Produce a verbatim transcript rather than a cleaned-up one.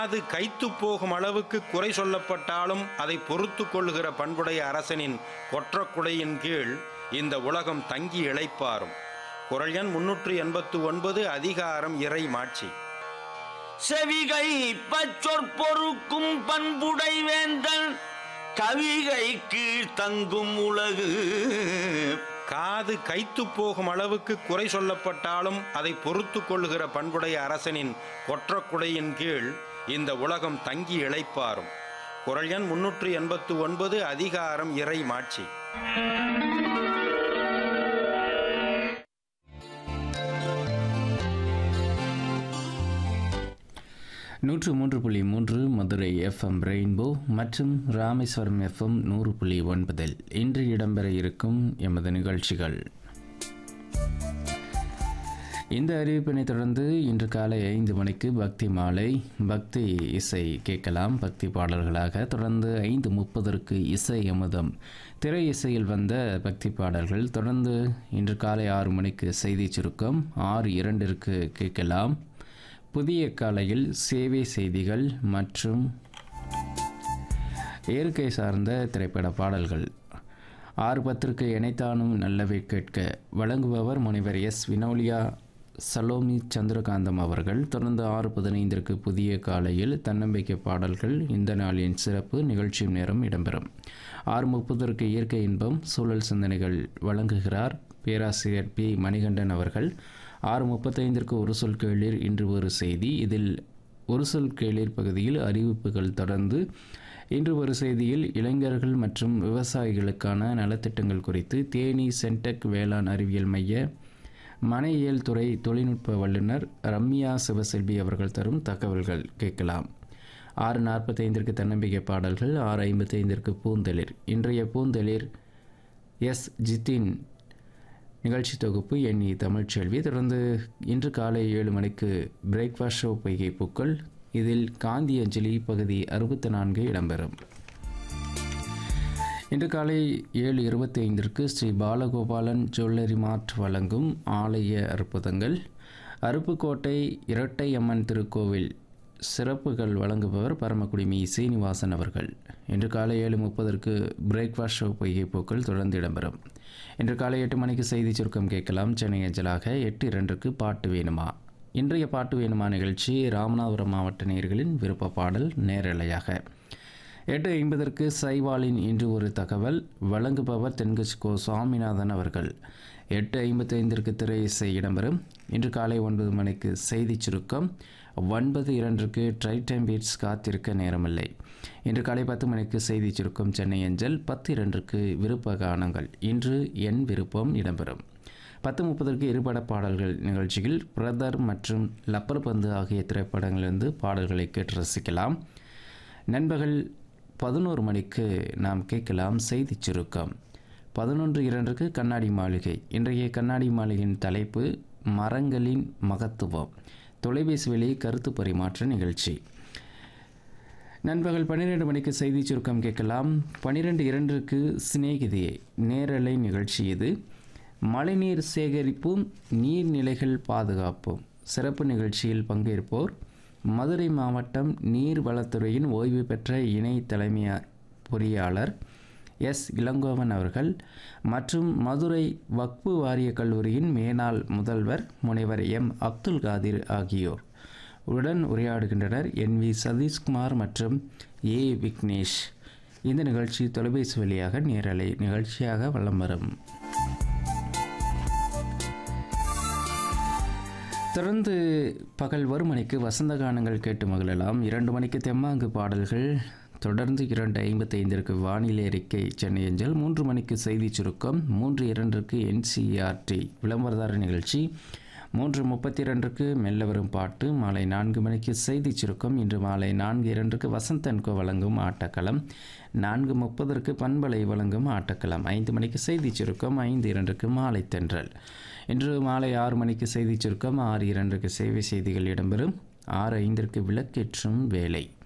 அது கைத்துப் போகும் அளவுக்கு குறை சொல்லப்பட்டாலும் அதை பொறுத்து கொள்ளுகிற பண்புடைய அரசனின் கொற்றக்குடையின் கீழ் இந்த உலகம் தங்கி இளைப்பாரும். குறள் எண் முன்னூற்று எண்பத்து ஒன்பது. அதிகாரம் இறை மாட்சி. செவிகை பச்சொற்பொருக்கும் பண்புடை வேந்தன் கவிகை கீழ் தங்கும் உலகு. காது கைத்துப் போகும் அளவுக்கு குறை சொல்லப்பட்டாலும் அதை பொறுத்து கொள்ளுகிற பண்புடைய அரசனின் கொற்றக்குடையின் கீழ் இந்த உலகம் தங்கி இளைப்பாரும். குறள் எண் முன்னூற்று எண்பத்து ஒன்பது. அதிகாரம் இறை மாட்சி. நூற்று மூன்று புள்ளி மூன்று மதுரை எஃப்எம் ரெயின்போ மற்றும் ராமேஸ்வரம் எஃப்எம் நூறு புள்ளி ஒன்பதில் இன்று இடம்பெற இருக்கும் எமது நிகழ்ச்சிகள். இந்த அறிவிப்பினை தொடர்ந்து இன்று காலை ஐந்து மணிக்கு பக்தி மாலை, பக்தி இசை கேட்கலாம் பக்தி பாடல்களாக. தொடர்ந்து ஐந்து முப்பதற்கு இசை அமுதம், திரை இசையில் வந்த பக்தி பாடல்கள். தொடர்ந்து இன்று காலை ஆறு மணிக்கு செய்தி சுருக்கம், ஆறு இரண்டிற்கு கேட்கலாம் புதிய காலையில் சேவை செய்திகள் மற்றும் இயற்கை சார்ந்த திரைப்பட பாடல்கள். ஆறு பத்திற்கு இணைத்தானும் நல்லவை கேட்க வழங்குபவர் முனைவர் எஸ் வினோலியா சலோமி சந்திரகாந்தம் அவர்கள். தொடர்ந்து ஆறு பதினைந்திற்கு புதிய காலையில் தன்னம்பிக்கை பாடல்கள், இந்த நாளின் சிறப்பு நிகழ்ச்சி நேரம் இடம்பெறும். ஆறு முப்பதற்கு இயற்கை இன்பம் சூழல் சிந்தனைகள் வழங்குகிறார் பேராசிரியர் பி மணிகண்டன் அவர்கள். ஆறு முப்பத்தைந்திற்கு ஒரு சொல் கேளீர் இன்று ஒரு செய்தி. இதில் ஒரு சொல் கேளீர் பகுதியில் அறிவிப்புகள். தொடர்ந்து இன்று ஒரு செய்தியில் இளைஞர்கள் மற்றும் விவசாயிகளுக்கான நலத்திட்டங்கள் குறித்து தேனி சென்டெக் வேளாண் அறிவியல் மைய மனையியல் துறை தொழில்நுட்ப வல்லுநர் ரம்யா சிவசெல்வி அவர்கள் தரும் தகவல்கள் கேட்கலாம். ஆறு நாற்பத்தைந்திற்கு தன்னம்பிக்கை பாடல்கள். ஆறு ஐம்பத்தைந்திற்கு பூந்தளிர். இன்றைய பூந்தளிர் எஸ் ஜித்தின் நிகழ்ச்சி தொகுப்பு என் இ தமிழ்ச்செல்வி. தொடர்ந்து இன்று காலை ஏழு மணிக்கு பிரேக்ஃபாஸ்ட் ஷோ பொய்கை பூக்கள். இதில் காந்தி அஞ்சலி பகுதி அறுபத்தி நான்கு இடம்பெறும். இன்று காலை ஏழு இருபத்தி ஐந்திற்கு ஸ்ரீ பாலகோபாலன் ஜுவல்லரி மார்ட் வழங்கும் ஆலய அற்புதங்கள். அருப்புக்கோட்டை இரட்டை அம்மன் திருக்கோவில் சிறப்புகள் வழங்குபவர் பரமக்குடி மீ சீனிவாசன் அவர்கள். இன்று காலை ஏழு முப்பதற்கு பிரேக்ஃபாஸ்ட் ஷோ பொய்கை பூக்கள் தொடர்ந்து இடம்பெறும். இன்று காலை எட்டு மணிக்கு செய்தி சுருக்கம் கேட்கலாம் சென்னை அஞ்சலாக. எட்டு இரண்டுக்கு பாட்டு வேணுமா. இன்றைய பாட்டு வேணுமா நிகழ்ச்சி ராமநாதபுரம் மாவட்ட நேயர்களின் விருப்ப பாடல் நேரலையாக. எட்டு ஐம்பதற்கு சைவாலின் இன்று ஒரு தகவல் வழங்குபவர் தென்கட்சி கோ சுவாமிநாதன் அவர்கள். எட்டு ஐம்பத்தி ஐந்திற்கு திரை இசை இடம்பெறும். இன்று காலை ஒன்பது மணிக்கு செய்தி சுருக்கம். ஒன்பது இரண்டுக்கு ட்ரை டைம் பீட்ஸ் காத்திருக்க நேரமில்லை. இன்று காலை பத்து மணிக்கு செய்தி சுருக்கம் சென்னை அஞ்சல். பத்து இரண்டுக்கு விருப்ப கானங்கள். இன்று என் விருப்பம் இடம்பெறும். பத்து முப்பதற்கு இருபட பாடல்கள் நிகழ்ச்சியில் பிரதர் மற்றும் லப்பர் பந்து ஆகிய திரைப்படங்களிலிருந்து பாடல்களை கேட்டு ரசிக்கலாம். நண்பகல் பதினோரு மணிக்கு நாம் கேட்கலாம் செய்தி சுருக்கம். பதினொன்று இரண்டுக்கு கண்ணாடி மாளிகை. இன்றைய கண்ணாடி மாளிகையின் தலைப்பு மரங்களின் மகத்துவம். தொலைபேசி வழி கருத்து பரிமாற்ற நிகழ்ச்சி. நண்பகல் பன்னிரெண்டு மணிக்கு செய்தி சுருக்கம் கேட்கலாம். பன்னிரெண்டு இரண்டுக்கு சிநேகிதியை நேரலை நிகழ்ச்சி. இது மழைநீர் சேகரிப்பும் நீர்நிலைகள் பாதுகாப்பும் சிறப்பு நிகழ்ச்சியில் பங்கேற்போர் மதுரை மாவட்டம் நீர்வளத்துறையின் ஓய்வு பெற்ற இணை தலைமை பொறியாளர் எஸ் இளங்கோவன் அவர்கள் மற்றும் மதுரை வக்பு வாரிய கல்லூரியின் மேனாள் முதல்வர் முனைவர் எம் அப்துல் காதிர் ஆகியோர் உடன் உரையாடுகின்றனர். என் வி சதீஷ்குமார் மற்றும் ஏ விக்னேஷ். இந்த நிகழ்ச்சி தொலைபேசி வழியாக நேரலை நிகழ்ச்சியாக வலம் வரும். தொடர்ந்து பகல் ஒரு மணிக்கு வசந்த கானங்கள் கேட்டு மகிழலாம். இரண்டு மணிக்கு தெம்மாங்கு பாடல்கள். தொடர்ந்து இரண்டு ஐம்பத்தி ஐந்திற்கு வானிலை அறிக்கை சென்னை அஞ்சல். மூன்று மணிக்கு செய்தி சுருக்கம். மூன்று இரண்டுக்கு என்சிஆர்டி விளம்பரதார நிகழ்ச்சி. மூன்று முப்பத்தி இரண்டுக்கு மெல்ல வரும் பாட்டு. மாலை நான்கு மணிக்கு செய்தி சுருக்கம். இன்று மாலை நான்கு இரண்டுக்கு வசந்தன்கோ வழங்கும் ஆட்டக்களம். நான்கு முப்பதற்கு பண்பலை வழங்கும் ஆட்டக்களம். ஐந்து மணிக்கு செய்தி சுருக்கம். ஐந்து இரண்டுக்கு மாலை தென்றல். இன்று மாலை ஆறு மணிக்கு செய்தி சுருக்கம். ஆறு இரண்டுக்கு சேவை செய்திகள் இடம்பெறும். ஆறு ஐந்திற்கு விளக்கேற்றும் வேலை.